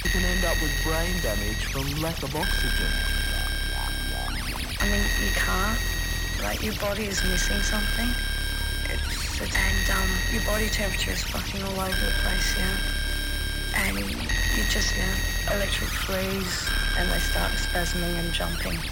You can end up with brain damage from lack of oxygen. I mean, you can't. Like, your body is missing something. And your body temperature is fucking all over the place, yeah. And you just, electric freeze, and they start spasming and jumping.